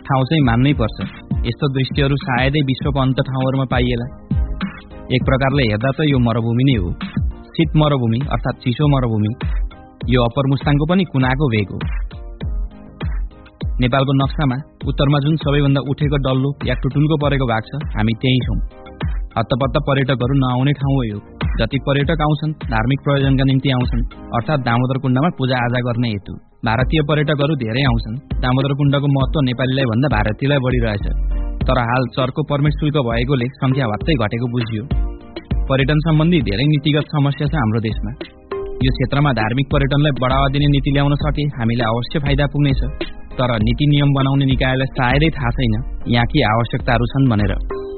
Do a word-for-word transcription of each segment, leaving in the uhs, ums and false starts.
ठाउँ चाहिँ मान्नै पर्छ। यस्तो दृश्यहरू सायदै विश्वको अन्त ठाउँहरूमा पाइएला। एक प्रकारले हेर्दा त यो मरुभूमि नै हो, शीत मरुभूमि अर्थात् चिसो मरुभूमि। यो अप्पर मुस्ताङको पनि कुनाको भेग हो। नेपालको नक्सामा उत्तरमा जुन सबैभन्दा उठेको डल्लो या टुटुनको परेको भाग छ, हामी त्यही छौँ। हत्तपत्त पर्यटकहरू नआउने ठाउँ हो यो। जति पर्यटक आउँछन् धार्मिक प्रयोजनका निम्ति आउँछन्, अर्थात् दामोदर कुण्डमा पूजाआजा गर्ने हेतु। भारतीय पर्यटकहरू धेरै आउँछन्। दामोदर कुण्डको महत्त्व नेपालीलाई भन्दा भारतीयलाई बढिरहेछ। तर हाल चर्को पर्मिट शुल्क भएकोले संख्या भत्तै घटेको बुझियो। पर्यटन सम्बन्धी धेरै नीतिगत समस्या छ हाम्रो देशमा। यो क्षेत्रमा धार्मिक पर्यटनलाई बढावा दिने नीति ल्याउन सके हामीलाई अवश्य फाइदा पुग्नेछ। तर नीति नियम बनाउने निकायलाई सायदै थाहा छैन यहाँ के आवश्यकताहरू छन् भनेर।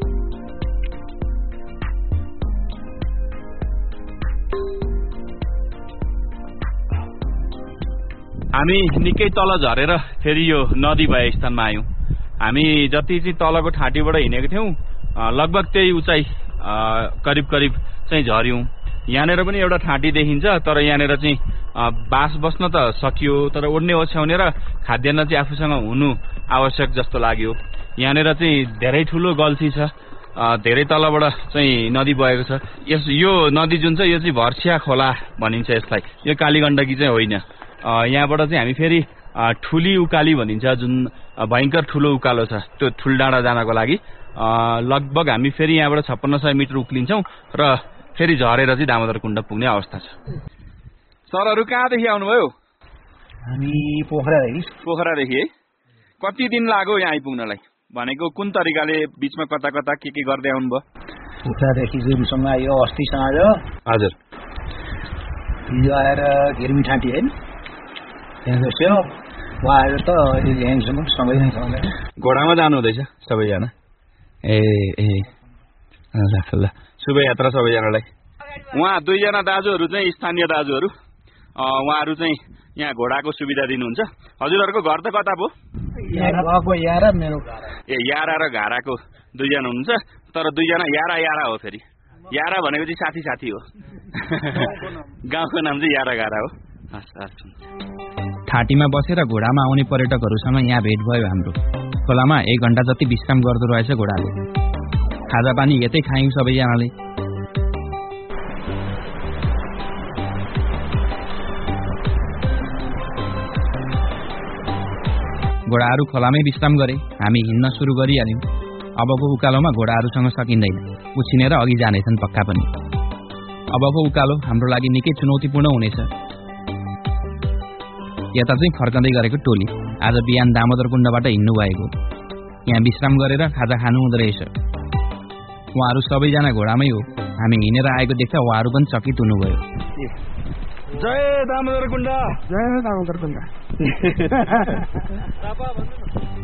हामी निकै तल झरेर फेरि यो नदी भए स्थानमा आयौँ। हामी जति चाहिँ तलको ठाँटीबाट हिँडेको थियौँ लगभग त्यही उचाइ करिब करिब चाहिँ झर्यौँ। यहाँनिर पनि एउटा ठाँटी देखिन्छ, तर यहाँनिर चाहिँ बाँस बस्न त सकियो, तर ओड्ने ओछ्याउने र खाद्यान्न चाहिँ आफूसँग हुनु आवश्यक जस्तो लाग्यो। यहाँनिर चाहिँ धेरै ठुलो गल्छी छ, धेरै तलबाट चाहिँ नदी बगेको छ। यस यो नदी जुन छ यो चाहिँ भर्सिया खोला भनिन्छ यसलाई, यो कालीगण्डकी चाहिँ होइन। यहाँबाट चाहिँ हामी फेरि ठुली उकाली भनिन्छ, जुन भयङ्कर ठुलो उकालो छ, त्यो ठुलडाँडा जानको लागि लगभग हामी फेरि यहाँबाट छप्पन्न सय मिटर उक्लिन्छौँ र फेरि झरेर चाहिँ दामोदर कुण्ड पुग्ने अवस्था छ। सरहरू कहाँदेखि आउनुभयो? हामी पोखरादेखि। पोखरादेखि है? कति दिन लाग्यो यहाँ आइपुग्नलाई? भनेको कुन तरिकाले बिचमा कता कता के के गर्दै आउनुभयो? पोखरादेखि जुनसँग आयो अस्ति साँझ। हजुर। हिजो आएर घिर्मी ठाँटी होइन त्यहाँ बस्यो, उहाँ आएर त यहाँसम्म सँगै नै छ। घोडामा जानु हुँदैछ सबैजना? ए ए ल ल, शुभयात्रा सबैजनालाई। उहाँ दुईजना दाजुहरू चाहिँ स्थानीय दाजुहरू, उहाँहरू चाहिँ यहाँ घोडाको सुविधा दिनुहुन्छ। हजुरहरूको घर त कता पो? यारा मेरो ए यारा र घाराको दुईजना हुनुहुन्छ, तर दुईजना यारा यारा हो। फेरि यारा भनेको चाहिँ साथी साथी हो। गाउँको नाम चाहिँ यारा घारा हो। हस् हस्। ठाँटीमा बसेर घोडामा आउने पर्यटकहरूसँग यहाँ भेट भयो हाम्रो। खोलामा एक घण्टा जति विश्राम गर्दो रहेछ घोडाले। खाजा पानी यतै खायौँ सबैजनाले। घोडाहरू खोलामै विश्राम गरे, हामी हिँड्न सुरु गरिहाल्यौँ। अबको उकालोमा घोडाहरूसँग सकिँदैन, उछिनेर अघि जानेछन् पक्का पनि। अबको उकालो हाम्रो लागि निकै चुनौतीपूर्ण हुनेछ। यता चाहिँ फर्कँदै गरेको टोली आज बिहान दामोदर कुण्डबाट हिँड्नु भएको। यहाँ विश्राम गरेर खाजा खानु हुँदो रहेछ। उहाँहरू सबैजना घोडामै हो। हामी हिँडेर आएको देख्दा उहाँहरू पनि चकित हुनुभयो। जय दामोदर कुण्ड, जय दामोदर कुण्ड।